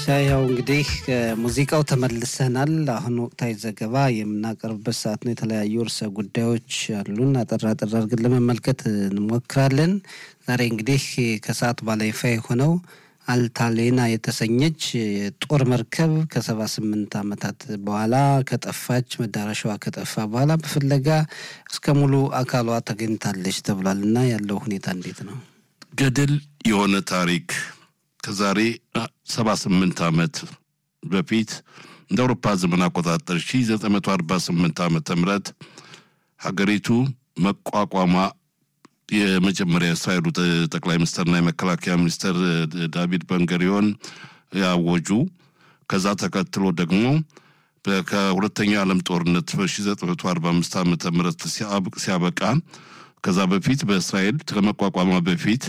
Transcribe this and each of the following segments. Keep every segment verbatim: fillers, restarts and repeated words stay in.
ሻያው እንግዲህ ሙዚቃው ተመልሰናል። አሁን ወቅታዊ ዘገባ የምናቀርብበት ሰዓት ነው። የተለያዩ ርዕሰ ጉዳዮች አሉን። አጠራ አጠራ አድርገን ለመመልከት እንሞክራለን። ዛሬ እንግዲህ ከሰዓት በላይ ይፋ የሆነው አልታሌና የተሰኘች ጦር መርከብ ከሰባ ስምንት ዓመታት በኋላ ከጠፋች መዳረሻዋ ከጠፋ በኋላ በፍለጋ እስከ ሙሉ አካሏ ተገኝታለች ተብሏልና ያለው ሁኔታ እንዴት ነው? ገድል የሆነ ታሪክ ከዛሬ ሰባ ስምንት ዓመት በፊት እንደ አውሮፓ ዘመን አቆጣጠር ሺህ ዘጠኝ መቶ አርባ ስምንት ዓመተ ምህረት ሀገሪቱ መቋቋሟ የመጀመሪያ እስራኤሉ ጠቅላይ ሚኒስትርና የመከላከያ ሚኒስትር ዳቪድ ቤን-ጉሪዮን ያወጁ ከዛ ተከትሎ ደግሞ ከሁለተኛው ዓለም ጦርነት በሺህ ዘጠኝ መቶ አርባ አምስት ዓመተ ምህረት ሲያበቃ ከዛ በፊት በእስራኤል ከመቋቋሟ በፊት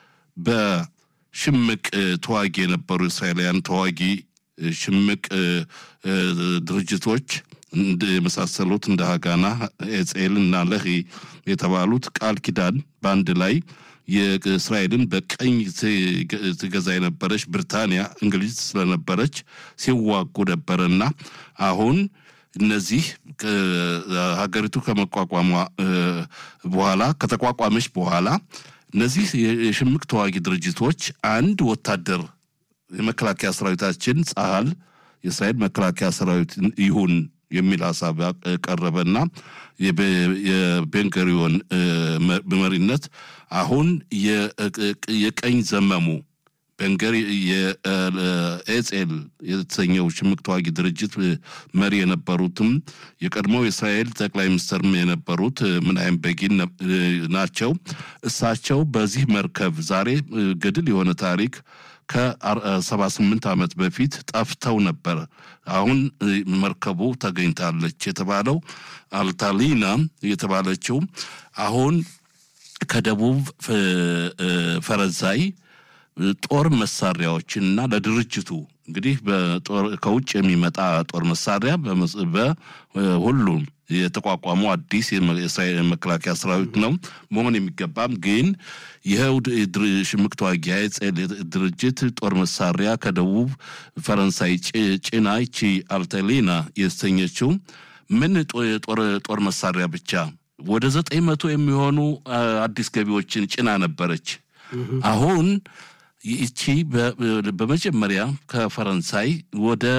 በሽምቅ ተዋጊ የነበሩ እስራኤላውያን ተዋጊ ሽምቅ ድርጅቶች እንደ መሳሰሉት እንደ ሃጋና ኤጽኤል እና ለሂ የተባሉት ቃል ኪዳን ባንድ ላይ የእስራኤልን በቀኝ ትገዛ የነበረች ብሪታንያ እንግሊዝ ስለነበረች ሲዋጉ ነበርና አሁን እነዚህ ሀገሪቱ ከመቋቋሟ በኋላ ከተቋቋመች በኋላ እነዚህ የሽምቅ ተዋጊ ድርጅቶች አንድ ወታደር የመከላከያ ሰራዊታችን ጻሃል የእስራኤል መከላከያ ሰራዊት ይሁን የሚል ሐሳብ ቀረበና የቤን-ጉሪዮን በመሪነት አሁን የቀኝ ዘመሙ ቤን-ጉሪ የኤጽኤል የተሰኘው ሽምቅ ተዋጊ ድርጅት መሪ የነበሩትም የቀድሞው የእስራኤል ጠቅላይ ሚኒስትር የነበሩት ምናይም ቤጊን ናቸው። እሳቸው በዚህ መርከብ ዛሬ ገድል የሆነ ታሪክ ከሰባ ስምንት ዓመት በፊት ጠፍተው ነበር። አሁን መርከቡ ተገኝታለች የተባለው አልታሌና የተባለችው አሁን ከደቡብ ፈረንሳይ ጦር መሳሪያዎችና ለድርጅቱ እንግዲህ በጦር ከውጭ የሚመጣ ጦር መሳሪያ በሁሉም የተቋቋመው አዲስ የእስራኤል መከላከያ ሰራዊት ነው መሆን የሚገባም ግን ይሄው ሽምቅ ተዋጊ ኤጽኤል ድርጅት ጦር መሳሪያ ከደቡብ ፈረንሳይ ጭናይቺ አልታሌና የተሰኘችው ምን ጦር ጦር መሳሪያ ብቻ ወደ ዘጠኝ መቶ የሚሆኑ አዲስ ገቢዎችን ጭና ነበረች። አሁን ይቺ በመጀመሪያ ከፈረንሳይ ወደ